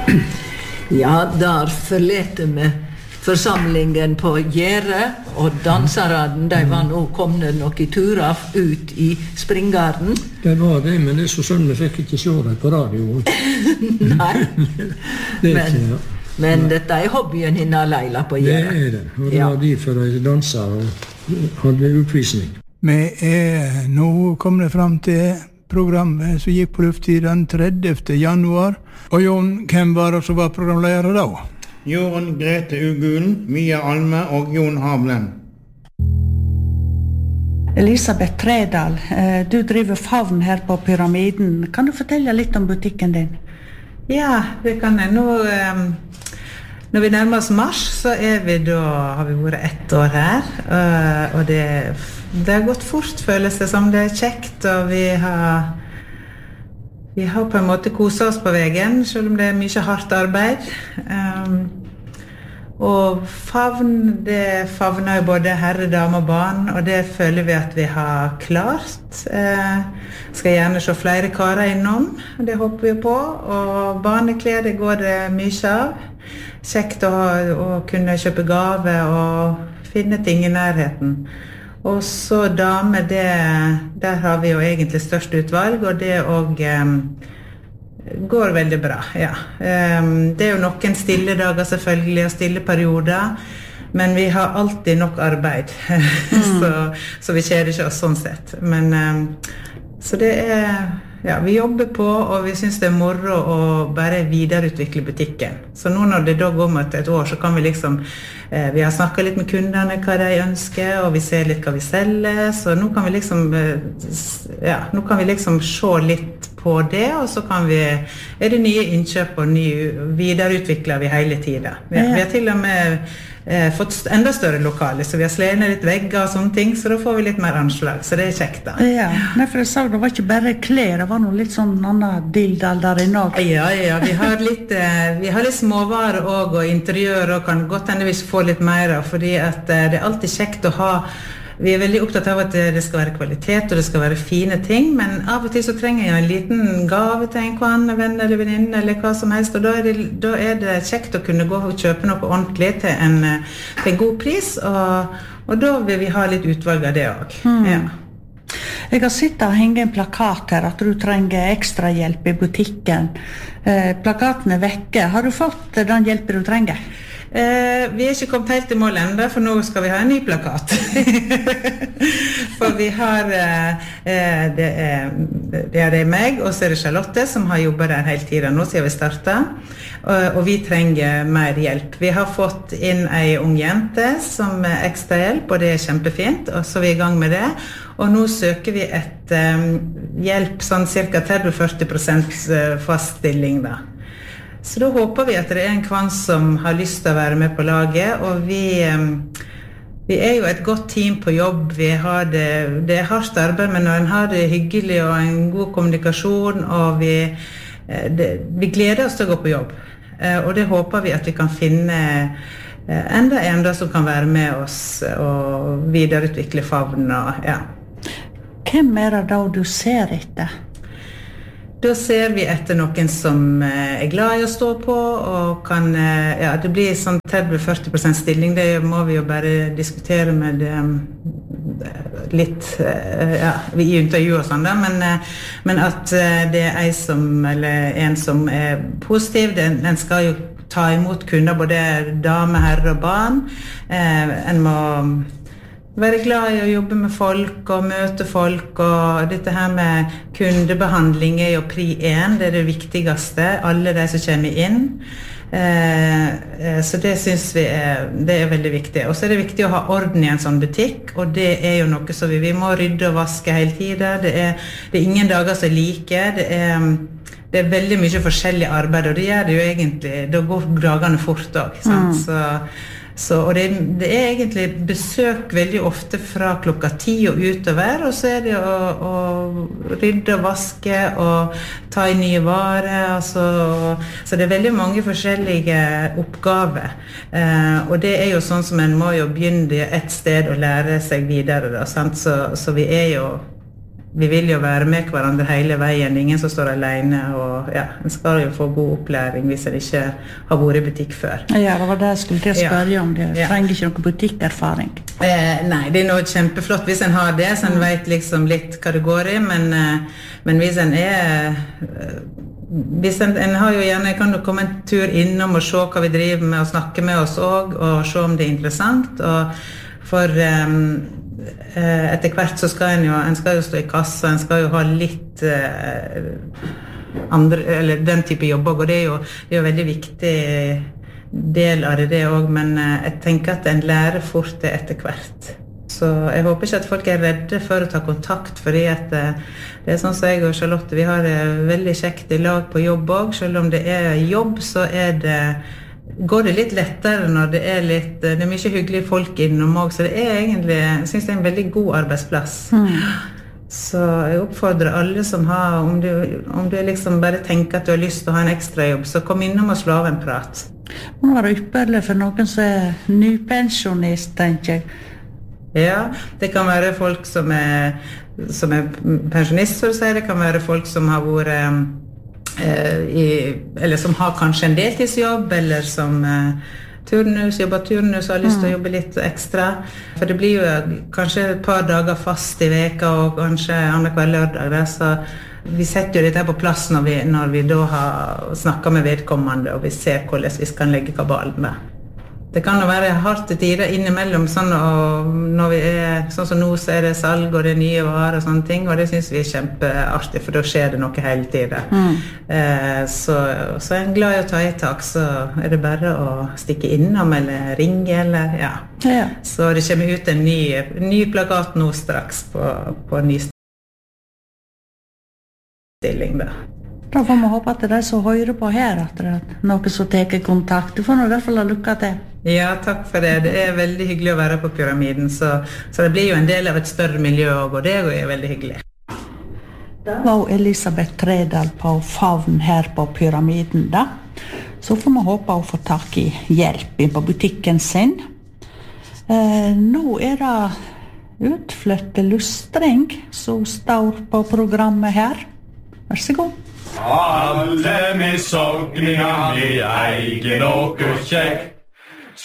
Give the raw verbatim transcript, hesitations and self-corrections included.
Ja, der forlete vi forsamlingen på Gjære, og danserne, de var nå komne noen turer ut i springgarden. Det var det, men det er så sånn vi fikk ikke se det på radio. Nei, det er men, ikke, ja. men dette er hobbyen hinna Leila på Gjære. Det er det, og det Ja. var derfor de danset og hadde oppvisning. Vi er nå kommet frem til programmet som gikk på luft i den tredjevte januar. Og Jon, hvem var det som var programleder da? Jorunn Grete Ugulen, Mia Alme og Jon Havlen. Elisabeth Tredal, du driver Favn her på Pyramiden. Kan du fortelle litt om butikken din? Ja, det kan jeg. Nå, når vi nærmer oss mars, så er vi da, har vi vært ett år her. Og det, det har gått fort, føles det som. Det er kjekt, og vi har, vi har på en måte koset oss på veien, selv om det er mye hardt arbeid. Um, og favn, det favner jo både herre, dame og barn, og det føler vi at vi har klart. Eh, skal gjerne se flere karer innom, det håper vi på, og barneklær, det går det mye av. Kjekt å, å kunne kjøpe gave og finne ting i nærheten. Og så dame, det, der har vi jo egentlig størst utvalg, og det og, um, går veldig bra, ja. Um, det er jo noen stille dager selvfølgelig, og stille perioder, men vi har alltid nok arbeid, mm. så, så vi kjeder ikke oss sånn sett. Men, um, så det er, ja, vi jobber på, og vi synes det er moro å bare videreutvikle butikken. Så nå når det da går mot et år, så kan vi liksom, eh, vi har snakket litt med kundene hva de ønsker, og vi ser litt hva vi selger, så nå kan vi liksom, ja, nå kan vi liksom se litt på det, og så kan vi, er det nye innkjøp og nye, videreutvikler vi hele tiden. Vi, ja. vi har til og med eh, fått enda større lokale, så vi har slenet litt vegger og sånne ting, så da får vi litt mer anslag, så det er kjekt da. Ja, Nei, for jeg sa det var ikke bare klær, det var noe litt sånn annen dildal der inne også. Ja, ja, vi har litt, eh, vi har litt småvarer også, og interiør, og kan godt hende vi får litt mer, fordi at eh, det er alltid kjekt å ha. Vi er veldig opptatt av at det skal være kvalitet, og det skal være fine ting, men av og til så trenger jeg en liten gave til en annen venn eller venninne, eller hva som helst, og da er, det, da er det kjekt å kunne gå og kjøpe noe ordentlig til en, til en god pris, og, og da vil vi ha litt utvalg av det også. Mm. Ja. Jeg har sittet og hengt en plakat her, at du trenger ekstra hjelp i butikken. Eh, plakaten er vekke. Har du fått den hjelpen du trenger? Eh, vi er ikke kommet helt i mål enda, for nå skal vi ha en ny plakat. For vi har, eh, det, er, det er det meg, og så er det Charlotte som har jobbet der hele tiden nå siden vi startet. Og, og vi trenger mer hjelp. Vi har fått inn en ung jente som er ekstra hjelp, og det er kjempefint, og så er vi i gang med det. Og nå søker vi et um, hjelp, sånn cirka tretti til førti prosent faststilling da. Så da håper vi at det er en kvann som har lyst til å være med på laget, og vi, vi er jo et godt team på jobb. Vi har det, det er hardt arbeid, men når en har det hyggelig og en god kommunikasjon, og vi, det, vi gleder oss til å gå på jobb. Og det håper vi at vi kan finne enda en da som kan være med oss og videreutvikle favnen. Og, ja. Hvem er det da du ser etter? Da ser vi etter noen som er glad i å stå på, og kan, ja, det blir sånn tretti til førti prosent stilling, det må vi jo bare diskutere med litt, ja, i intervju og sånn da, men, men at det er en som, eller en som er positiv, den, den skal jo ta imot kunder, både dame, herre og barn. Eh, en må være glad i å jobbe med folk og møte folk, og dette her med kundebehandling er jo pri én, det er det viktigste, alle de som kommer inn. Eh, så det synes vi er, det er veldig viktig. Og så er det viktig å ha orden i en sånn butikk, og det er jo noe som vi, vi må rydde og vaske hele tiden. Det er, det er ingen dager som er like, det er, det er veldig mye forskjellig arbeid, og det gjør det jo egentlig, da går dagene fort også, sant? Mm. Så Så, og det, det er egentlig besøk veldig ofte fra klokka ti og utover, og så er det å, å rydde og vaske og ta i nye varer, altså, så det er veldig mange forskjellige oppgaver, eh, og det er jo sånn som en må jo begynne et sted og lære seg videre da, sant? Så, så vi er jo vi vil jo være med hverandre hele veien, det er ingen som står alene, og ja, en skal jo få god opplæring hvis en ikke har vært i butikk før. Ja, det var det jeg skulle til å spørre ja. om, det ja. trenger ikke noen butikkerfaring. Eh, nei, det er noe kjempeflott hvis en har det, så en vet liksom litt hva det går i, men, eh, men hvis en er... Hvis en, en har jo gjerne, kan jo komme en tur innom og se hva vi driver med og snakke med oss også, og se om det er interessant, og for um, etter hvert så skal en jo, en skal jo stå i kassa, en skal jo ha litt uh, andre, eller den type jobb også, og det er jo, det er jo veldig viktig del av det, det også, men uh, jeg tenker at en lærer fort det etter hvert. Så jeg håper ikke at folk er redde for å ta kontakt, fordi at det er sånn som jeg og Charlotte, vi har det veldig kjekt i lag på jobb også. Selv om det er jobb, så er det, går det litt lettere når det er litt, det er mye hyggelige folk innom også, så det er egentlig, jeg synes det er en veldig god arbeidsplass. Mm. Så jeg oppfordrer alle som har, om du, om du liksom bare tenker at du har lyst til å ha en ekstra jobb, så kom innom og slå av en prat. Det må være ypperlig for noen som er nypensjonist, tenker jeg. Ja, det kan være folk som er, som er pensjonist, så å si. Det kan være folk som har vært eh, i, eller som har kanskje en deltidsjobb, eller som eh, turnus, jobber turnus og har lyst til å jobbe litt ekstra. For det blir jo kanskje et par dager fast i veka, og kanskje annenhver lørdag. Der, så vi setter jo dette på plass når vi, når vi da har snakket med vedkommende, og vi ser hvordan vi kan legge kabalen med. Det kan jo være hardt tider innimellom, sånn, og når vi er, sånn som nå så er det salg og det er nye varer og sånne ting, og det synes vi er kjempeartig, for da skjer det noe hele tiden. Mm. Eh, så, så er en glad i å ta i tak, så er det bare å stikke innom eller ringe, eller ja. ja. Så det kommer ut en ny, ny plakat nå straks på, på ny stilling da. Da får vi håpe at det er de som hører på her, at det er noen som tar kontakt. Du får nå i hvert fall ha lykke til. Ja, takk for det. Det er veldig hyggelig å være på Pyramiden, så, så det blir jo en del av et større miljø også, og det er veldig hyggelig. Da var Elisabeth Tredal på Favn her på Pyramiden da. Så får vi håpe å få tak i hjelp på butikken sin. Eh, nå er det utflytte lustring som står på programmet her. Vær så god. Alle med sogninga med egen og kjekk.